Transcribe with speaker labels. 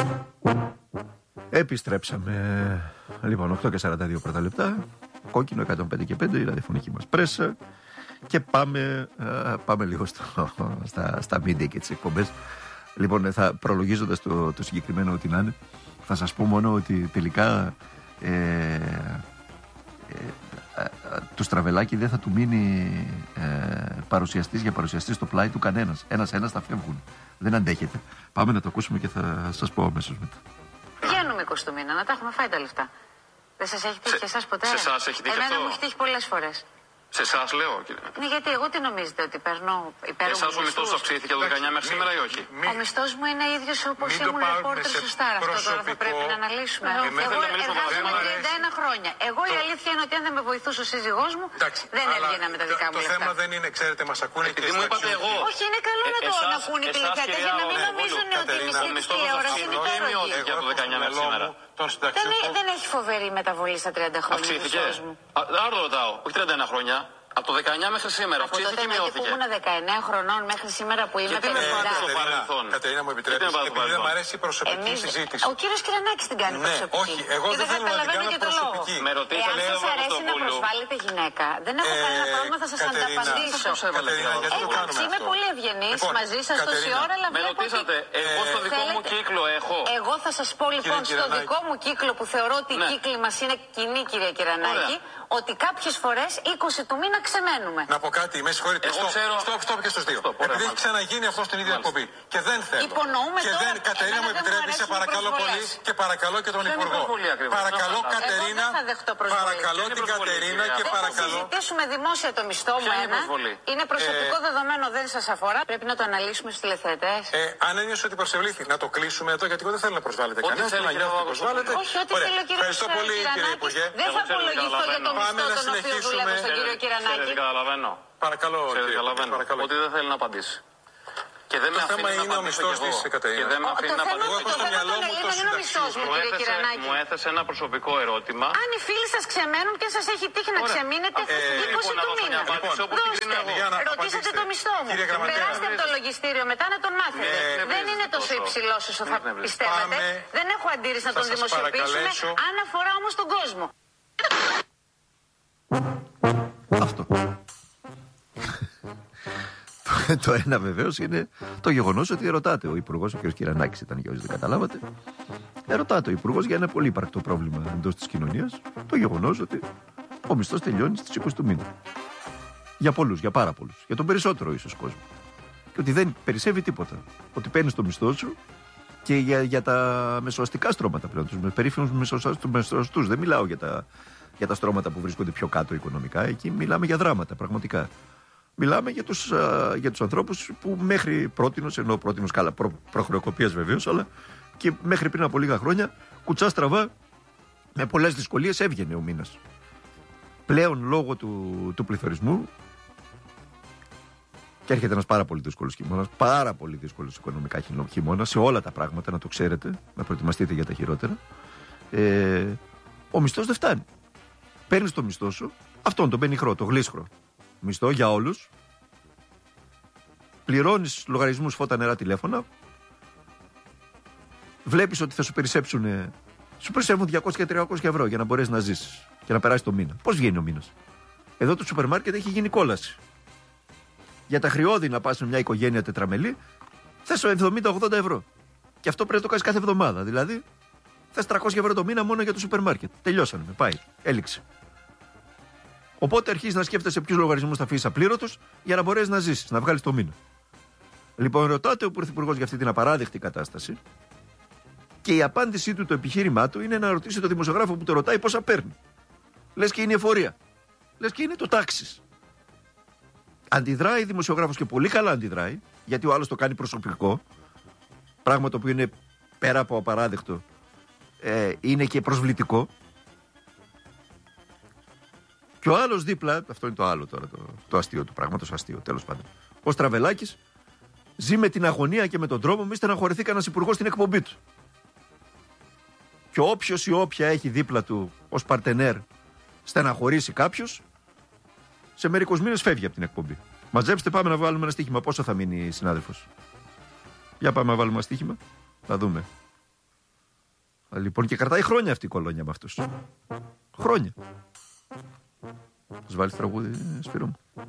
Speaker 1: Επιστρέψαμε. Λοιπόν, 8 και 42 πρώτα λεπτά. Κόκκινο 105 και 5, η ραδιοφωνική μας πρέσα. Και πάμε λίγο στα media και τις εκπομπές. Λοιπόν, προλογίζοντας το συγκεκριμένο ό,τι να είναι, θα σας πω μόνο ότι τελικά του Στραβελάκη δεν θα του μείνει παρουσιαστής για παρουσιαστής στο πλάι του κανένας. Ένας θα φεύγουν. Δεν αντέχεται. Πάμε να το ακούσουμε και θα σας πω αμέσως μετά.
Speaker 2: Βγαίνουμε 20 του μήνα, να τα έχουμε φάει τα λεφτά. Δεν σας έχει τύχει εσάς ποτέ?
Speaker 3: Σε εσάς έχει τύχει?
Speaker 2: Εμένα μου έχει τύχει πολλές φορές.
Speaker 3: Σε εσάς λέω, κύριε.
Speaker 2: Ναι, γιατί εγώ τι νομίζετε, ότι παίρνω υπέροχους
Speaker 3: εσάς ο μισθός αυξήθηκε το 19 μέχρι σήμερα ή όχι?
Speaker 2: Ο μισθός μου είναι ίδιος όπως ήμουν ρεπόρτερ στο Σταρ. Αυτό τώρα θα πρέπει να αναλύσουμε. Εγώ εργάζομαι 31 χρόνια. Εγώ η αλήθεια είναι ότι αν δεν με βοηθούσε ο σύζυγός μου, δεν έβγαινα με τα δικά μου λεφτά.
Speaker 4: Το θέμα δεν είναι, ξέρετε, μας ακούνε και
Speaker 3: μου είπατε εγώ.
Speaker 2: Όχι, είναι καλό να το ακούνε οι τηλεθεατές για να μην νομίζουν ότι η μισθή της τηλεόρασης είναι υπέροχη.
Speaker 3: Για το 19 μέχρι σήμερα.
Speaker 2: Δεν έχει φοβερή μεταβολή στα 30 χρόνια.
Speaker 3: Αυξήθηκε. Άρα ρωτάω, όχι 31 χρόνια. Από το 19 μέχρι σήμερα αυξήθηκε ή μειώθηκε?
Speaker 2: Από τότε που ήμουν 19 χρονών μέχρι σήμερα που είμαι 50.
Speaker 4: Κατερίνα, μου επιτρέπεις, επειδή δεν μου αρέσει η προσωπική συζήτηση.
Speaker 2: Ο κύριος Κυρανάκης την κάνει προσωπική.
Speaker 4: Όχι, εγώ δεν θέλω να την κάνω προσωπική.
Speaker 3: Με ρωτήσατε,
Speaker 2: εάν σας αρέσει να προσβάλλετε γυναίκα, δεν έχω κανένα πρόβλημα, θα σας ανταπαντήσω. Είμαι πολύ ευγενής μαζί σας τόση ώρα, αλλά
Speaker 3: με ρωτήσατε, εγώ στο δικό μου κύκλο έχω.
Speaker 2: Εγώ θα σας πω λοιπόν, στο δικό μου κύκλο που θεωρώ ότι οι κύκλοι μας είναι κοινοί, κυρία Κυρανάκη, ότι κάποιες φορές 20 του μήνα ξεμένουμε.
Speaker 4: Να πω κάτι, με συγχωρείτε. Στοπ και στους δύο. Επειδή έχει ξαναγίνει αυτό στην ίδια εκπομπή. Και δεν θέλω.
Speaker 2: Υπονοούμε
Speaker 4: και
Speaker 2: τώρα.
Speaker 4: Δεν, Κατερίνα, μου επιτρέπει, σε παρακαλώ πολύ και παρακαλώ και τον Υπουργό. Παρακαλώ, Κατερίνα. Παρακαλώ την Κατερίνα και παρακαλώ.
Speaker 2: Θα συζητήσουμε δημόσια το μισθό μου ένα. Είναι προσωπικό δεδομένο, δεν σας αφορά. Πρέπει να το αναλύσουμε στους τηλεθεατές.
Speaker 4: Αν ένιωσε ότι προσευλήθη, να το κλείσουμε εδώ, γιατί εγώ δεν θέλω να προσβάλλετε κανένα.
Speaker 3: Θέλω να νιώθω προσβάλλετε.
Speaker 2: Όχι, ό,τι θέλει ο κύριος Κυρανάκης. Δεν θα απολογηθώ για το μισθό τον οποίο δουλεύω στον κύριο Κυρανάκη.
Speaker 3: Καταλαβαίνω.
Speaker 4: Παρακαλώ.
Speaker 3: Καταλαβαίνω ότι δεν θέλει να απαντήσει. Και δεν
Speaker 4: το θέμα είναι ο μισθός της, Κατερίνα.
Speaker 2: Το θέμα είναι ο μισθός μου, κύριε Κυρανάκη.
Speaker 3: Μου έθεσε ένα προσωπικό ερώτημα.
Speaker 2: Αν οι φίλοι σας ξεμένουν και σας έχει τύχει να ξεμείνετε 20 του μήνα. Δώστε, ρωτήσατε το μισθό μου. Περάστε από το λογιστήριο μετά να τον μάθετε. Δεν είναι τόσο υψηλό όσο θα πιστεύετε. Δεν έχω αντίρρηση να τον δημοσιοποιήσουμε, αν αφορά όμως τον κόσμο.
Speaker 1: Αυτό. Το ένα βεβαίως είναι το γεγονός ότι ρωτάτε ο Υπουργός, ο κ. Κυρανάκης ήταν, για όσοι δεν καταλάβατε, ρωτάτε ο Υπουργός για ένα πολύ υπαρκτό πρόβλημα εντός της κοινωνίας, το γεγονός ότι ο μισθός τελειώνει στις 20 του μήνα. Για πολλούς, για πάρα πολλούς, για τον περισσότερο ίσως κόσμο. Και ότι δεν περισσεύει τίποτα. Ότι παίρνεις το μισθό σου και για τα μεσοαστικά στρώματα πλέον, τους περίφημους μεσοαστούς. Δεν μιλάω για τα στρώματα που βρίσκονται πιο κάτω οικονομικά, εκεί μιλάμε για δράματα πραγματικά. Μιλάμε για τους ανθρώπους που μέχρι πρότινος, ενώ πρότινος καλά προχρεοκοπίας βεβαίως, αλλά και μέχρι πριν από λίγα χρόνια, κουτσά στραβά, με πολλές δυσκολίες έβγαινε ο μήνας. Πλέον λόγω του πληθωρισμού, και έρχεται ένας πάρα πολύ δύσκολος χειμώνας, πάρα πολύ δύσκολος οικονομικά χειμώνας, σε όλα τα πράγματα, να το ξέρετε, να προετοιμαστείτε για τα χειρότερα, ο μισθός δεν φτάνει. Παίρνεις το μισθό σου, αυτόν τον πενιχρό, το γλίσχρο μισθό για όλους, πληρώνεις λογαριασμούς, φώτα, νερά, τηλέφωνα, βλέπεις ότι θα σου περισσέψουν 200 και 300 ευρώ για να μπορέσεις να ζήσεις και να περάσεις το μήνα. Πώς βγαίνει ο μήνας? Εδώ το σούπερ μάρκετ έχει γίνει κόλαση. Για τα χρειώδη να πας με μια οικογένεια τετραμελή, θες 70-80 ευρώ. Και αυτό πρέπει να το κάνεις κάθε εβδομάδα. Δηλαδή, θες 300 ευρώ το μήνα μόνο για το σούπερ μάρκετ. Τελειώσανε, πάει, έληξε. Οπότε αρχίζεις να σκέφτεσαι ποιους λογαριασμούς θα αφήσεις απλήρωτους για να μπορέσεις να ζήσεις, να βγάλεις το μήνα. Λοιπόν, ρωτάτε ο Πρωθυπουργός για αυτή την απαράδεκτη κατάσταση και η απάντησή του, το επιχείρημά του, είναι να ρωτήσει τον δημοσιογράφο που το ρωτάει πόσα παίρνει. Λες και είναι η εφορία. Λες και είναι το τάξης. Αντιδράει δημοσιογράφος και πολύ καλά αντιδράει, γιατί ο άλλος το κάνει προσωπικό, πράγμα το οποίο είναι πέρα από απαράδεκτο, είναι και προσβλητικό. Και ο άλλος δίπλα, αυτό είναι το άλλο τώρα, το αστείο του πράγματος, αστείο τέλος πάντων. Ο Στραβελάκης ζει με την αγωνία και με τον τρόπο μη στεναχωρηθεί κανένας υπουργός στην εκπομπή του. Και όποιος ή όποια έχει δίπλα του ως παρτενέρ στεναχωρήσει κάποιος, σε μερικούς μήνες φεύγει από την εκπομπή. Μαζέψτε, πάμε να βάλουμε ένα στοίχημα. Πόσο θα μείνει η συνάδελφος? Για πάμε να βάλουμε ένα στοίχημα. Θα δούμε. Λοιπόν, και κρατάει χρόνια αυτή η κολόνια με αυτούς. Χρόνια. Τους βάλεις τραγούδι, Σπύρο μου?